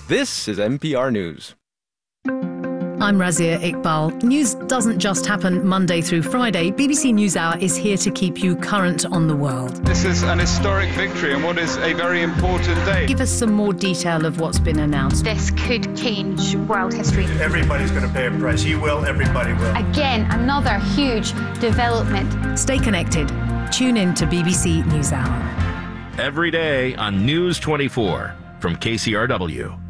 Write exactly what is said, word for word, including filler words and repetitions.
This is N P R News. I'm Razia Iqbal. News doesn't just happen Monday through Friday. B B C NewsHour is here to keep you current on the world. This is an historic victory and what is a very important day. Give us some more detail of what's been announced. This could change world history. Everybody's going to pay a price. You will, everybody will. Again, another huge development. Stay connected. Tune in to B B C NewsHour. Every day on News twenty-four from K C R W.